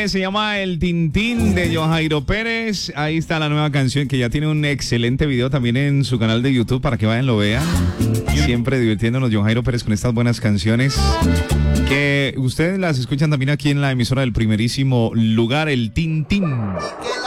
se llama El Tintín de John Jairo Pérez. Ahí está la nueva canción que ya tiene un excelente video también en su canal de YouTube para que vayan lo vean. Siempre divirtiéndonos John Jairo Pérez con estas buenas canciones que ustedes las escuchan también aquí en la emisora del primerísimo lugar, El Tintín.